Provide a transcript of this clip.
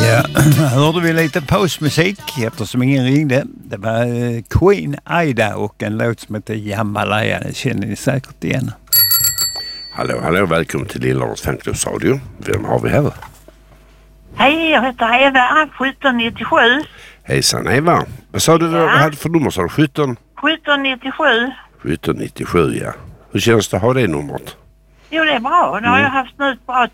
Ja, hörde vi lite pausmusik eftersom ingen ringde. Det var Queen Aida och en låt som heter Jambalaya. Det känner ni säkert igen. Hallå, välkommen till Lillarnas fanklubbsradio. Vem har vi här? Hej, jag heter Eva, 1797. Hejsan Eva. Vad sa du, vad hade för nummer? Sa du 17? 1797. 1797, ja. Hur känns det att ha det numret? Jo, det är bra. Det har jag haft nu ett bra